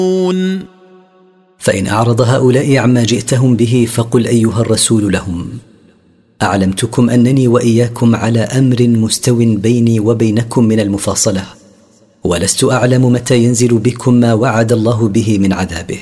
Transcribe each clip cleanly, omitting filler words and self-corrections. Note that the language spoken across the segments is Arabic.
فإن أعرض هؤلاء عما جئتهم به فقل أيها الرسول لهم: أعلمتكم أنني وإياكم على أمر مستو بيني وبينكم من المفاصلة، ولست أعلم متى ينزل بكم ما وعد الله به من عذابه.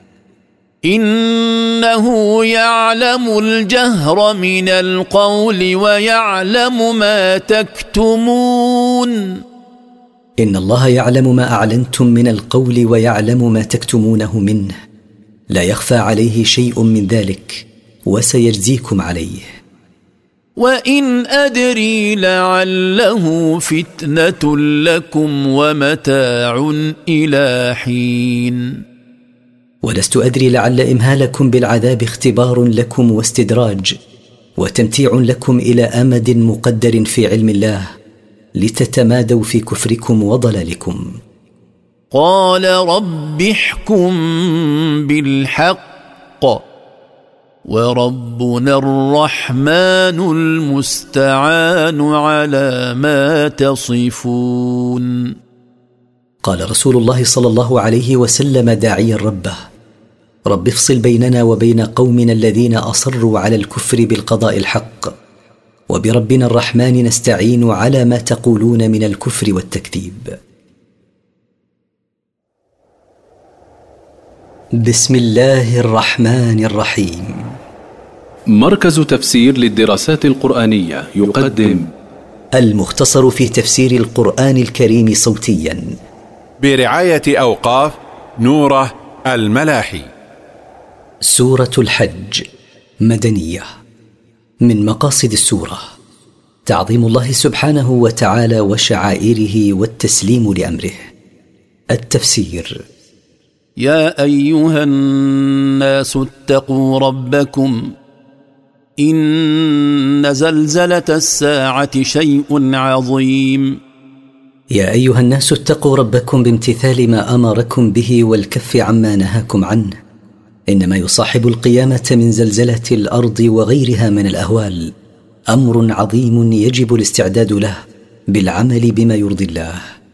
إنه يعلم الجهر من القول ويعلم ما تكتمون. إن الله يعلم ما أعلنتم من القول ويعلم ما تكتمونه منه، لا يخفى عليه شيء من ذلك، وسيجزيكم عليه. وإن أدري لعله فتنة لكم ومتاع إلى حين. ولست أدري لعل إمهالكم بالعذاب اختبار لكم واستدراج وتمتيع لكم إلى أمد مقدر في علم الله، لتتمادوا في كفركم وضلالكم. قال رب احكم بالحق وربنا الرحمن المستعان على ما تصفون. قال رسول الله صلى الله عليه وسلم داعيا ربه: رب افصل بيننا وبين قومنا الذين أصروا على الكفر بالقضاء الحق، وبربنا الرحمن نستعين على ما تقولون من الكفر والتكذيب. بسم الله الرحمن الرحيم. مركز تفسير للدراسات القرآنية يقدم المختصر في تفسير القرآن الكريم صوتيا برعاية أوقاف نوره الملاحي. سورة الحج مدنية. من مقاصد السورة تعظيم الله سبحانه وتعالى وشعائره والتسليم لأمره. التفسير: يا أيها الناس اتقوا ربكم إن زلزلة الساعة شيء عظيم. يا أيها الناس اتقوا ربكم بامتثال ما أمركم به والكف عما نهاكم عنه، إنما يصاحب القيامة من زلزلة الأرض وغيرها من الأهوال أمر عظيم يجب الاستعداد له بالعمل بما يرضي الله.